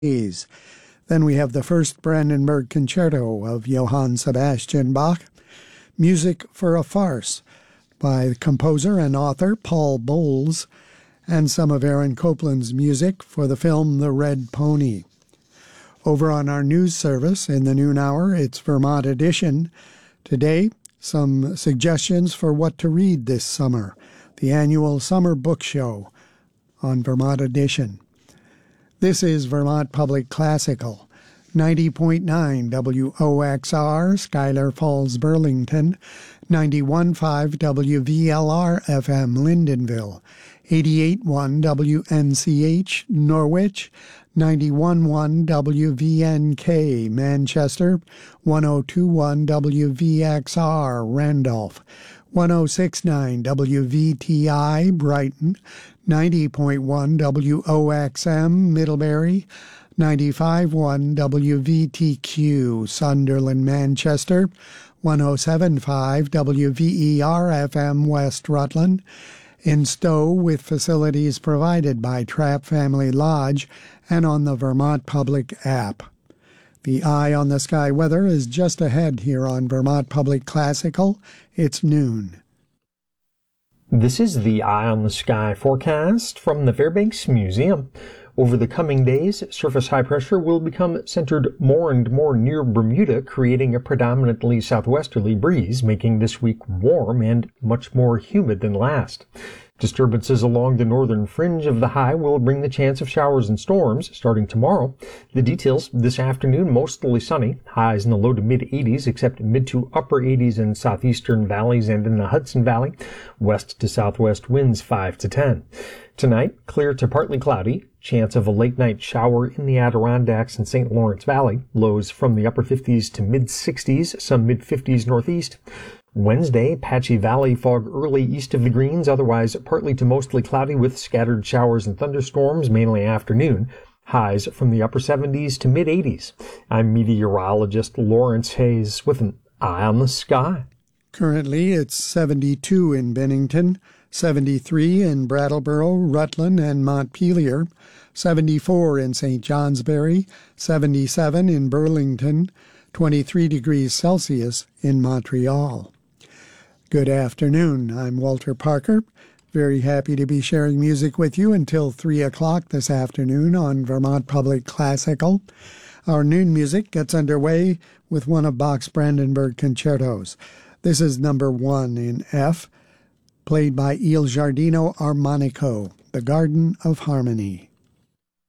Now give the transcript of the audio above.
Then we have the first Brandenburg Concerto of Johann Sebastian Bach, Music for a Farce by composer and author Paul Bowles, and some of Aaron Copland's music for the film The Red Pony. Over on our news service in the noon hour, it's Vermont Edition. Today, some suggestions for what to read this summer, the annual Summer Book Show on Vermont Edition. This is Vermont Public Classical, 90.9 WOXR, Schuyler Falls, Burlington, 91.5 WVLR FM, Lyndonville, 88.1 WNCH, Norwich, 91.1 WVNK, Manchester, 102.1 WVXR, Randolph, 106.9 WVTI, Brighton, 90.1 WOXM, Middlebury, 95.1 WVTQ, Sunderland, Manchester, 107.5 WVER FM, West Rutland, in Stowe with facilities provided by Trapp Family Lodge and on the Vermont Public app. The Eye on the Sky weather is just ahead here on Vermont Public Classical. It's noon. This is the Eye on the Sky forecast from the Fairbanks Museum. Over the coming days, surface high pressure will become centered more and more near Bermuda, creating a predominantly southwesterly breeze, making this week warm and much more humid than last. Disturbances along the northern fringe of the high will bring the chance of showers and storms starting tomorrow. The details: this afternoon, mostly sunny, highs in the low to mid 80s, except mid to upper 80s in southeastern valleys and in the Hudson Valley. West to southwest winds 5 to 10. Tonight, clear to partly cloudy. Chance of a late night shower in the Adirondacks and St. Lawrence Valley. Lows from the upper 50s to mid 60s, some mid 50s northeast. Wednesday, patchy valley fog early east of the Greens, otherwise partly to mostly cloudy with scattered showers and thunderstorms, mainly afternoon. Highs from the upper 70s to mid 80s. I'm meteorologist Lawrence Hayes with an Eye on the Sky. Currently, it's 72 in Bennington, 73 in Brattleboro, Rutland, and Montpelier, 74 in St. Johnsbury, 77 in Burlington, 23 degrees Celsius in Montreal. Good afternoon. I'm Walter Parker. Very happy to be sharing music with you until 3 o'clock this afternoon on Vermont Public Classical. Our noon music gets underway with one of Bach's Brandenburg concertos. This is number 1 in F, played by Il Giardino Armonico, The Garden of Harmony.